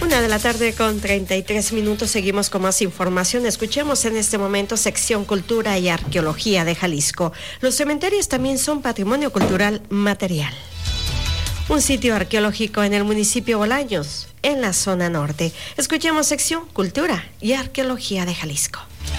1:33 seguimos con más información. Escuchemos en este momento sección Cultura y Arqueología de Jalisco. Los cementerios también son patrimonio cultural material. Un sitio arqueológico en el municipio Bolaños, en la zona norte. Escuchemos sección Cultura y Arqueología de Jalisco.